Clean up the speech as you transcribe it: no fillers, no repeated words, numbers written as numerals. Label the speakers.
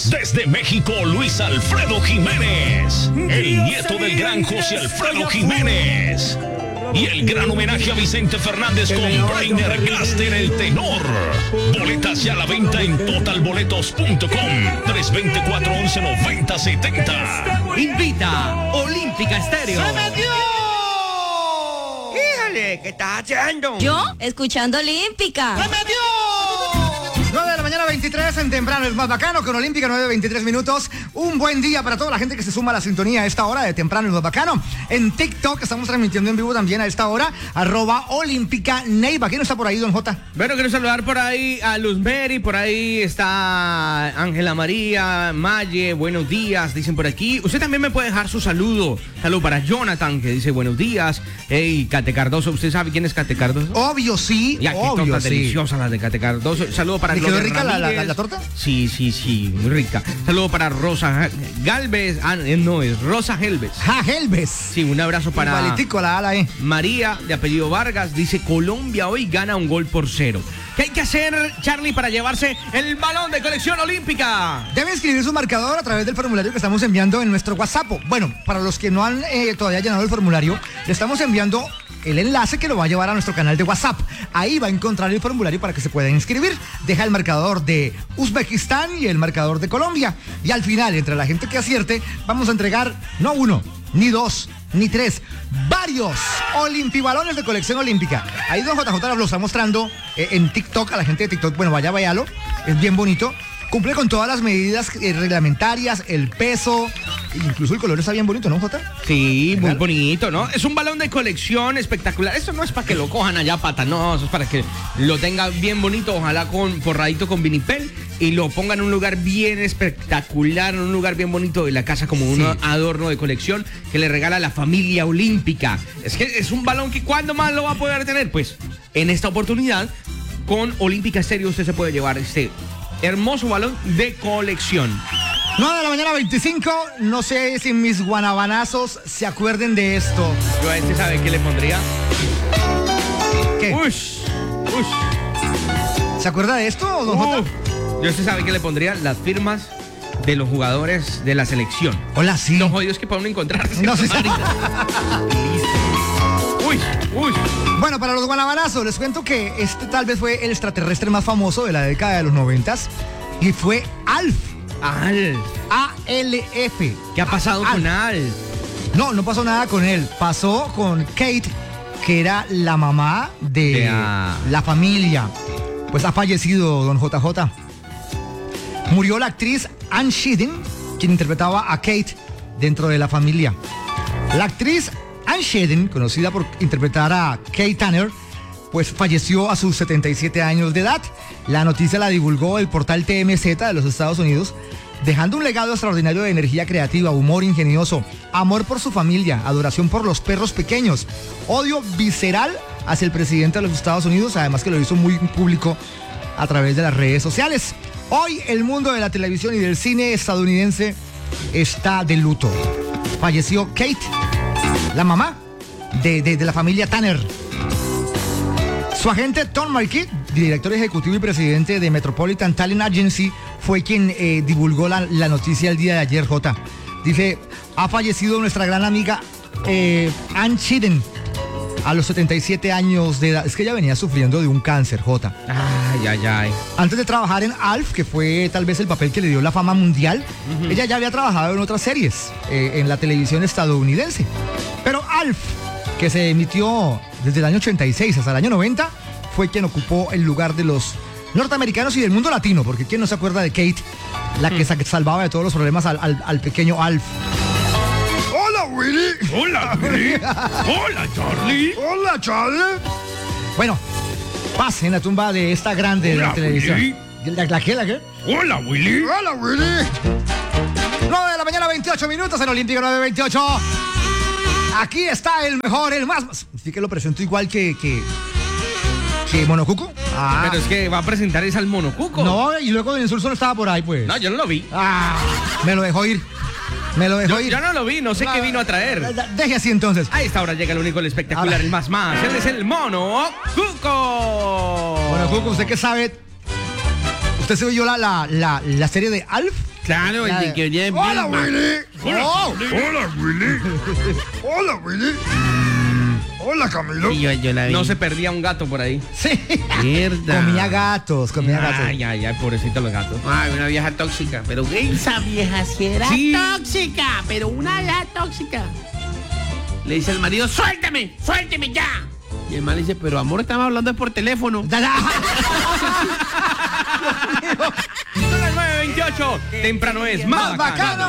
Speaker 1: Jiménez. Desde México, Luis Alfredo Jiménez. El nieto del gran José Alfredo Jiménez. Y el gran homenaje a Vicente Fernández con Brainer Gaster, el tenor. Boletas ya a la venta en totalboletos.com. 324-11-90-70.
Speaker 2: Invita Olímpica Estéreo.
Speaker 3: ¡Se metió! ¡Híjole! ¿Qué estás haciendo?
Speaker 4: ¿Yo? Escuchando Olímpica.
Speaker 3: ¡Se metió!
Speaker 5: 9 de la mañana 23 en Temprano es más bacano con Olímpica, 9:23 minutos. Un buen día para toda la gente que se suma a la sintonía a esta hora de Temprano es más bacano. En TikTok estamos transmitiendo en vivo también a esta hora, @Olímpica Neiva. ¿Quién está por ahí, don J?
Speaker 2: Bueno, quiero saludar por ahí a Luz Mary, por ahí está Ángela María, Maye, buenos días, dicen por aquí. Usted también me puede dejar su saludo. Saludo para Jonathan, que dice buenos días. Hey, Cate Cardoso, ¿usted sabe quién es Cate Cardoso?
Speaker 5: Obvio, sí.
Speaker 2: Y aquí
Speaker 5: obvio,
Speaker 2: tortas
Speaker 5: sí.
Speaker 2: deliciosas las de Cate Cardoso. Saludo para
Speaker 5: ¿Le quedó
Speaker 2: Gloria
Speaker 5: rica
Speaker 2: Ramírez.
Speaker 5: la torta?
Speaker 2: Sí, muy rica. Saludo para Rosa Galvez. No, es Rosa Helves.
Speaker 5: ¡Ja, Helves!
Speaker 2: Sí, un abrazo para
Speaker 5: Igualitico a la ala,
Speaker 2: María, de apellido Vargas, dice Colombia hoy gana 1-0. ¿Qué hay que hacer, Charlie, para llevarse el balón de colección olímpica?
Speaker 5: Debe escribir su marcador a través del formulario que estamos enviando en nuestro WhatsApp. Bueno, para los que no han todavía llenado el formulario, le estamos enviando el enlace que lo va a llevar a nuestro canal de WhatsApp. Ahí va a encontrar el formulario para que se pueda inscribir. Deja el marcador de Uzbekistán y el marcador de Colombia. Y al final, entre la gente que acierte, vamos a entregar no uno, ni dos, ni tres, varios olimpibalones de colección olímpica. Ahí don JJ lo está mostrando en TikTok, a la gente de TikTok. Bueno, váyalo, es bien bonito. Cumple con todas las medidas reglamentarias, el peso, incluso el color está bien bonito, ¿no, Jota?
Speaker 2: Sí, muy bonito, ¿no? Es un balón de colección espectacular. Esto no es para que lo cojan allá pata, no, eso es para que lo tenga bien bonito, ojalá forradito con vinipel y lo pongan en un lugar bien espectacular, en un lugar bien bonito de la casa, como un adorno de colección que le regala la familia olímpica. Es que es un balón que ¿cuándo más lo va a poder tener? Pues en esta oportunidad, con Olímpica Estéreo usted se puede llevar este hermoso balón de colección.
Speaker 5: 9 de la mañana 25, no sé si mis guanabanazos se acuerden de esto.
Speaker 2: Yo a este, ¿sabe qué le pondría?
Speaker 5: ¿Qué?
Speaker 2: Ush.
Speaker 5: ¿Se acuerda de esto, don Jota?
Speaker 2: Yo a este, ¿sabe qué le pondría? Las firmas de los jugadores de la selección.
Speaker 5: Hola, sí.
Speaker 2: Los jodidos que pueden encontrarse.
Speaker 5: No sé.
Speaker 2: Uy.
Speaker 5: Bueno, para los guanabanazos, les cuento que este tal vez fue el extraterrestre más famoso de la década de los 90s y fue Alf. A-L-F.
Speaker 2: ¿Qué ha pasado con Alf?
Speaker 5: No pasó nada con él. Pasó con Kate, que era la mamá de la familia. Pues ha fallecido don JJ. Murió la actriz Anne Shedden, quien interpretaba a Kate dentro de la familia. La actriz Anne Shedden, conocida por interpretar a Kate Tanner, pues falleció a sus 77 años de edad. La noticia la divulgó el portal TMZ de los Estados Unidos, dejando un legado extraordinario de energía creativa, humor ingenioso, amor por su familia, adoración por los perros pequeños, odio visceral hacia el presidente de los Estados Unidos, además que lo hizo muy público a través de las redes sociales. Hoy el mundo de la televisión y del cine estadounidense está de luto. Falleció Kate, la mamá de la familia Tanner. Su agente Tom Marquis, director ejecutivo y presidente de Metropolitan Talent Agency, fue quien divulgó la noticia el día de ayer, Jota. Dice, ha fallecido nuestra gran amiga Anne Shedden a los 77 años de edad. Es que ella venía sufriendo de un cáncer, Jota.
Speaker 2: Ay.
Speaker 5: Antes de trabajar en Alf, que fue tal vez el papel que le dio la fama mundial, ella ya había trabajado en otras series en la televisión estadounidense. Pero Alf, que se emitió desde el año 86 hasta el año 90, fue quien ocupó el lugar de los norteamericanos y del mundo latino, porque ¿quién no se acuerda de Kate, la que salvaba de todos los problemas al pequeño Alf? ¡Hola, Willy!
Speaker 1: Hola, Willy. Hola, Charlie.
Speaker 5: ¡Hola, Charlie! Bueno, pase en la tumba de esta grande de la televisión.
Speaker 1: Willy.
Speaker 5: ¿La qué?
Speaker 1: Hola, Willy.
Speaker 5: ¡Hola, Willy! 9 de la mañana, 28 minutos en Olímpico 9:28. Aquí está el mejor, el más. Sí que lo presento igual que Monocuco.
Speaker 2: Pero es que va a presentar es al Monocuco.
Speaker 5: No, y luego el insulso no estaba por ahí, pues.
Speaker 2: No, yo no lo vi.
Speaker 5: Me lo dejó ir.
Speaker 2: Yo no lo vi, no sé qué vino a traer.
Speaker 5: Deje así entonces.
Speaker 2: A esta hora llega el único, el espectacular,
Speaker 5: Ahora.
Speaker 2: el más. Él es el Monocuco.
Speaker 5: Monocuco, ¿usted qué sabe ¿Usted se oyó la serie de Alf?
Speaker 6: Claro, el de que venía en
Speaker 5: ¡Hola,
Speaker 6: Big Mac.
Speaker 5: Willy!
Speaker 3: Hola, Willy. Hola, Willy. Hola, Camilo.
Speaker 6: Sí, yo la vi.
Speaker 2: No se perdía un gato por ahí.
Speaker 5: Sí.
Speaker 6: Mierda.
Speaker 5: Comía gatos.
Speaker 2: Ay, ay, ay, pobrecito los gatos.
Speaker 6: Ay, una vieja tóxica. Pero esa vieja sí era tóxica. Pero una vieja tóxica. Le dice al marido, suéltame ya. Y el man le dice, pero amor, estamos hablando por teléfono.
Speaker 2: Son las 9:28. Temprano es más bacano.